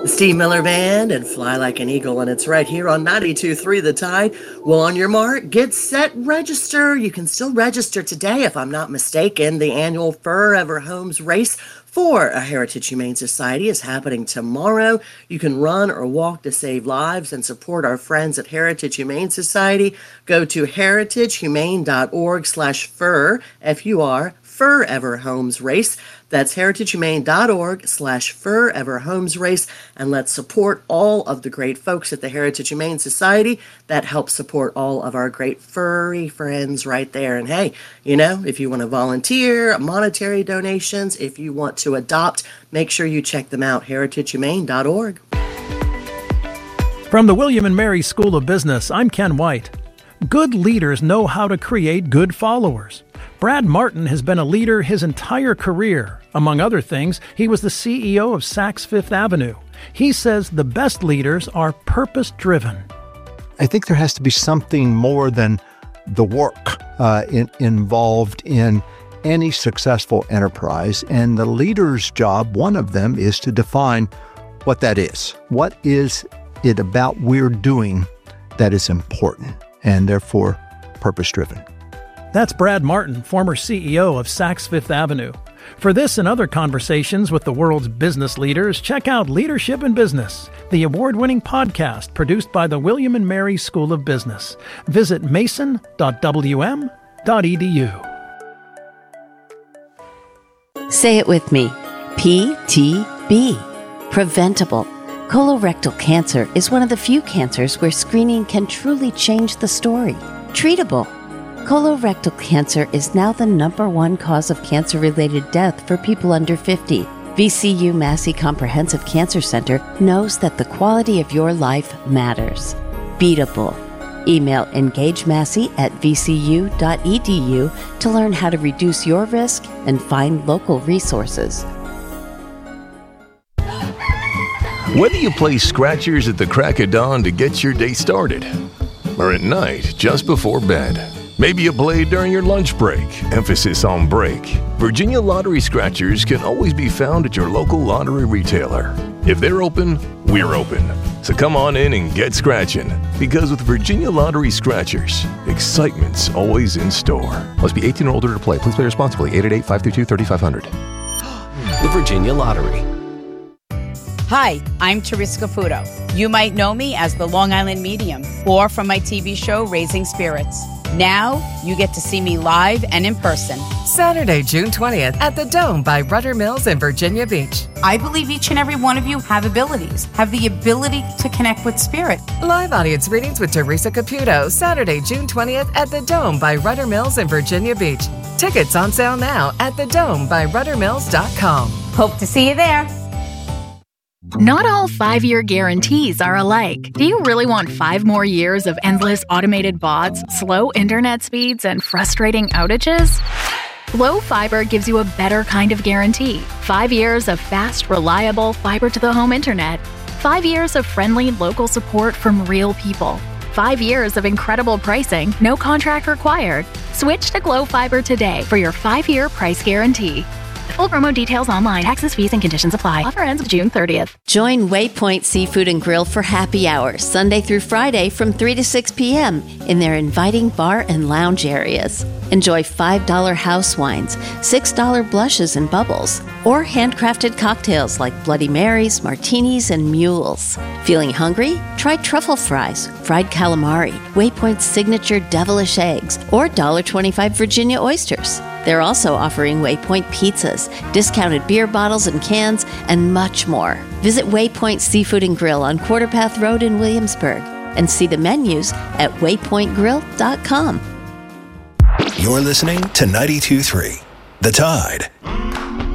Steve Miller Band and Fly Like an Eagle, and it's right here on 92.3 The Tide. Well, on your mark, get set, register. You can still register today, if I'm not mistaken. The annual Forever Homes Race for a Heritage Humane Society is happening tomorrow. You can run or walk to save lives and support our friends at Heritage Humane Society. Go to heritagehumane.org/fur, F-U-R, Forever Homes Race. That's heritagehumane.org/Forever Homes Race. And let's support all of the great folks at the Heritage Humane Society that help support all of our great furry friends right there. And hey, you know, if you want to volunteer, monetary donations, if you want to adopt, make sure you check them out, heritagehumane.org. From the William & Mary School of Business, I'm Ken White. Good leaders know how to create good followers. Brad Martin has been a leader his entire career. Among other things, he was the CEO of Saks Fifth Avenue. He says the best leaders are purpose-driven. I think there has to be something more than the work involved in any successful enterprise. And the leader's job, one of them, is to define what that is. What is it about we're doing that is important and therefore purpose-driven? That's Brad Martin, former CEO of Saks Fifth Avenue. For this and other conversations with the world's business leaders, check out Leadership in Business, the award-winning podcast produced by the William & Mary School of Business. Visit mason.wm.edu. Say it with me. PTB. Preventable. Colorectal cancer is one of the few cancers where screening can truly change the story. Treatable. Colorectal cancer is now the #1 cause of cancer-related death for people under 50. VCU Massey Comprehensive Cancer Center knows that the quality of your life matters. Beatable. Email engagemassey@vcu.edu to learn how to reduce your risk and find local resources. Whether you play scratchers at the crack of dawn to get your day started, or at night just before bed, maybe you play during your lunch break, emphasis on break, Virginia Lottery Scratchers can always be found at your local lottery retailer. If they're open, we're open. So come on in and get scratching, because with Virginia Lottery Scratchers, excitement's always in store. Must be 18 or older to play. Please play responsibly. 888-532-3500. The Virginia Lottery. Hi, I'm Teresa Caputo. You might know me as the Long Island Medium or from my TV show, Raising Spirits. Now, you get to see me live and in person. Saturday, June 20th at the Dome by Rudder Mills in Virginia Beach. I believe each and every one of you have abilities, have the ability to connect with spirit. Live audience readings with Teresa Caputo, Saturday, June 20th at the Dome by Rudder Mills in Virginia Beach. Tickets on sale now at thedomebyruddermills.com. Hope to see you there. Not all 5-year guarantees are alike. Do you really want 5 more years of endless automated bots, slow internet speeds, and frustrating outages? Glo Fiber gives you a better kind of guarantee. 5 years of fast, reliable fiber-to-the-home internet. 5 years of friendly local support from real people. 5 years of incredible pricing, no contract required. Switch to Glo Fiber today for your 5-year price guarantee. Full promo details online. Taxes, fees, and conditions apply. Offer ends June 30th. Join Waypoint Seafood and Grill for happy hour, Sunday through Friday from 3 to 6 p.m. in their inviting bar and lounge areas. Enjoy $5 house wines, $6 blushes and bubbles, or handcrafted cocktails like Bloody Marys, martinis, and mules. Feeling hungry? Try truffle fries, fried calamari, Waypoint's signature devilish eggs, or $1.25 Virginia oysters. They're also offering Waypoint pizzas, discounted beer bottles and cans, and much more. Visit Waypoint Seafood and Grill on Quarter Path Road in Williamsburg and see the menus at waypointgrill.com. You're listening to 92.3 The Tide.